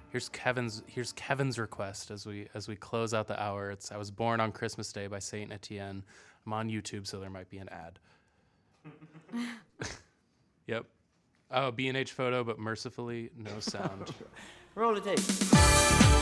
Here's Kevin's request as we close out the hour. It's I was born on Christmas Day by Saint Etienne. I'm on YouTube, so there might be an ad. Yep. Oh, B&H photo, but mercifully no sound. Roll the tape.